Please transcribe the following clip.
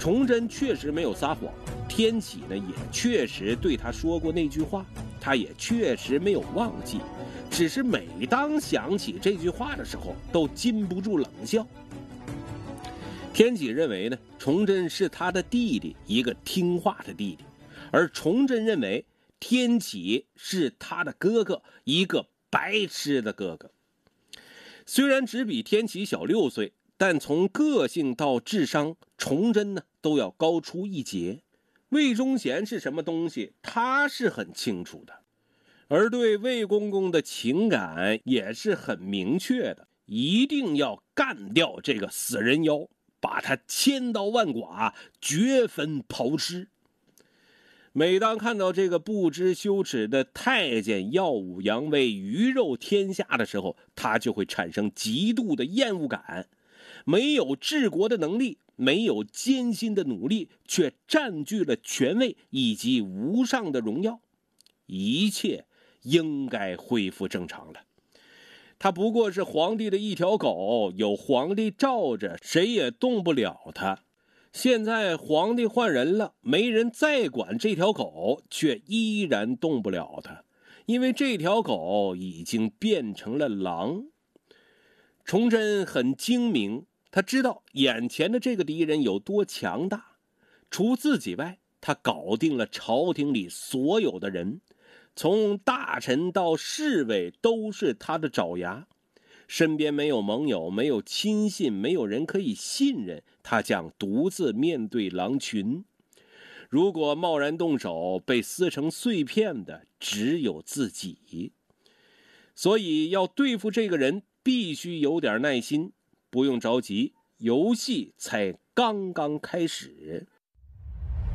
崇祯确实没有撒谎，天启呢也确实对他说过那句话，他也确实没有忘记，只是每当想起这句话的时候，都禁不住冷笑。天启认为呢，崇祯是他的弟弟，一个听话的弟弟，而崇祯认为天启是他的哥哥，一个白痴的哥哥。虽然只比天启小6岁，但从个性到智商，崇祯呢都要高出一截。魏忠贤是什么东西，他是很清楚的，而对魏公公的情感也是很明确的，一定要干掉这个死人妖，把他千刀万剐，绝坟刨尸。每当看到这个不知羞耻的太监耀武扬威、鱼肉天下的时候，他就会产生极度的厌恶感。没有治国的能力，没有艰辛的努力，却占据了权位以及无上的荣耀，一切应该恢复正常了。他不过是皇帝的一条狗，有皇帝罩着，谁也动不了他。现在皇帝换人了，没人再管这条狗，却依然动不了他，因为这条狗已经变成了狼。崇祯很精明，他知道眼前的这个敌人有多强大，除自己外，他搞定了朝廷里所有的人，从大臣到侍卫都是他的爪牙。身边没有盟友，没有亲信，没有人可以信任，他将独自面对狼群。如果贸然动手，被撕成碎片的只有自己。所以要对付这个人，必须有点耐心，不用着急，游戏才刚刚开始。